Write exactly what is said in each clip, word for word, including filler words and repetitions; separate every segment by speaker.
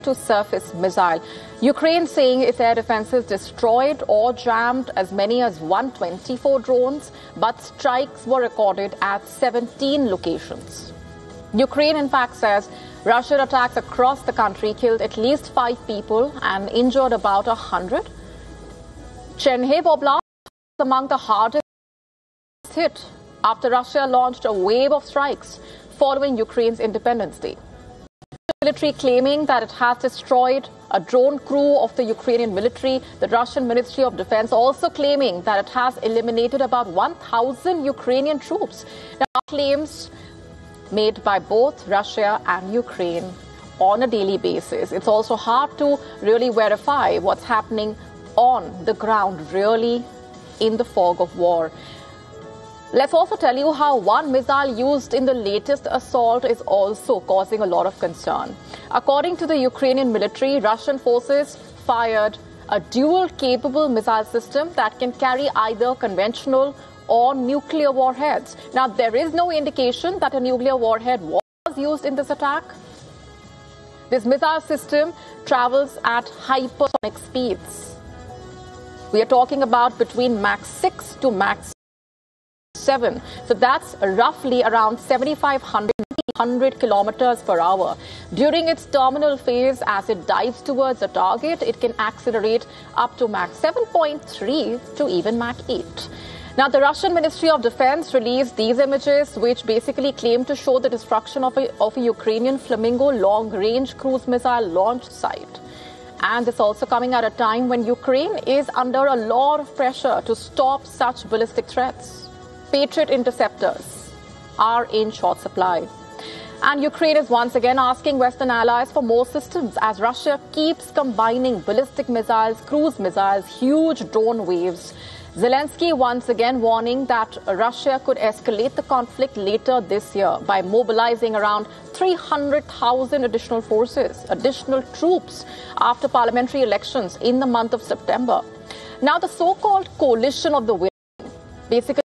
Speaker 1: to surface missile. Ukraine saying its air defenses destroyed or jammed as many as one hundred twenty-four drones, but strikes were recorded at seventeen locations. Ukraine, in fact, says Russian attacks across the country killed at least five people and injured about one hundred. Chernihiv Oblast is among the hardest hit after Russia launched a wave of strikes following Ukraine's Independence Day. The military claiming that it has destroyed a drone crew of the Ukrainian military. The Russian Ministry of Defense also claiming that it has eliminated about one thousand Ukrainian troops. Now, claims made by both Russia and Ukraine on a daily basis. It's also hard to really verify what's happening on the ground, really in the fog of war. Let's also tell you how one missile used in the latest assault is also causing a lot of concern. According to the Ukrainian military, Russian forces fired a dual-capable missile system that can carry either conventional or nuclear warheads. Now, there is no indication that a nuclear warhead was used in this attack. This missile system travels at hypersonic speeds. We are talking about between Mach six to Mach seven. So that's roughly around seventy-five hundred kilometers per hour. During its terminal phase, as it dives towards a target, it can accelerate up to Mach seven point three to even Mach eight. Now, the Russian Ministry of Defense released these images, which basically claim to show the destruction of a, of a Ukrainian Flamingo long-range cruise missile launch site. And it's also coming at a time when Ukraine is under a lot of pressure to stop such ballistic threats. Patriot interceptors are in short supply. And Ukraine is once again asking Western allies for more systems as Russia keeps combining ballistic missiles, cruise missiles, huge drone waves. Zelensky once again warning that Russia could escalate the conflict later this year by mobilizing around three hundred thousand additional forces, additional troops after parliamentary elections in the month of September. Now, the so-called coalition of the willing, basically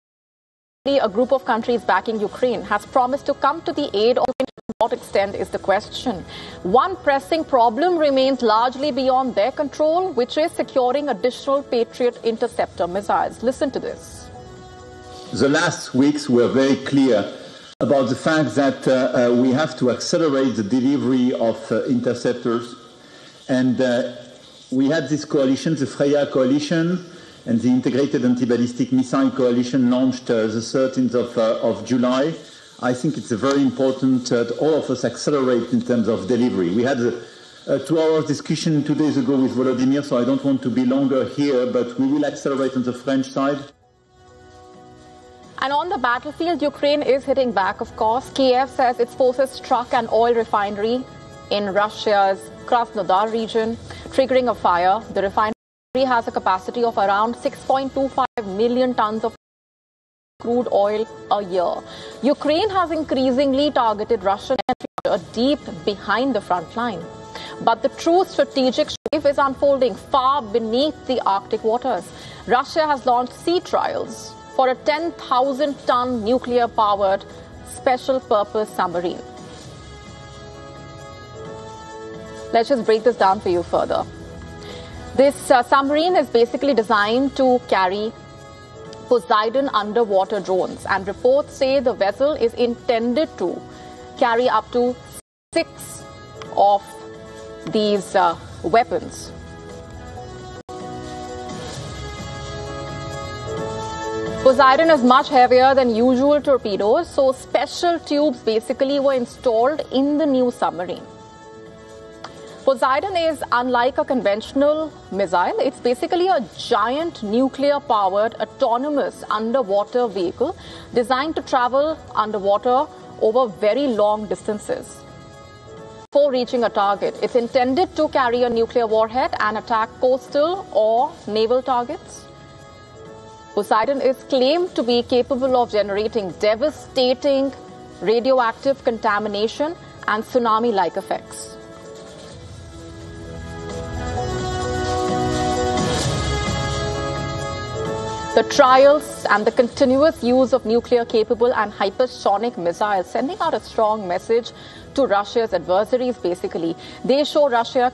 Speaker 1: a group of countries backing Ukraine, has promised to come to the aid of Ukraine. To what extent is the question. One pressing problem remains largely beyond their control, which is securing additional Patriot interceptor missiles. Listen to this.
Speaker 2: The last weeks were very clear about the fact that uh, uh, we have to accelerate the delivery of uh, interceptors. And uh, we had this coalition, the Freya coalition, and the Integrated Anti-Ballistic Missile Coalition launched uh, the thirteenth of, uh, of July. I think it's very important uh, that all of us accelerate in terms of delivery. We had a, a two-hour discussion two days ago with Volodymyr, so I don't want to be longer here, but we will accelerate on the French side.
Speaker 1: And on the battlefield, Ukraine is hitting back, of course. Kiev says its forces struck an oil refinery in Russia's Krasnodar region, triggering a fire. The refinery has a capacity of around six point two five million tons of crude oil a year. Ukraine has increasingly targeted Russian deep behind the front line. But the true strategic shift is unfolding far beneath the Arctic waters. Russia has launched sea trials for a ten thousand ton nuclear-powered special-purpose submarine. Let's just break this down for you further. This uh, submarine is basically designed to carry Poseidon underwater drones, and reports say the vessel is intended to carry up to six of these uh, weapons. Poseidon is much heavier than usual torpedoes, so special tubes basically were installed in the new submarine. Poseidon is unlike a conventional missile. It's basically a giant nuclear-powered autonomous underwater vehicle designed to travel underwater over very long distances. Before reaching a target, it's intended to carry a nuclear warhead and attack coastal or naval targets. Poseidon is claimed to be capable of generating devastating radioactive contamination and tsunami-like effects. The trials this and the continuous use of nuclear-capable and hypersonic missiles, sending out a strong message to Russia's adversaries, basically. They show Russia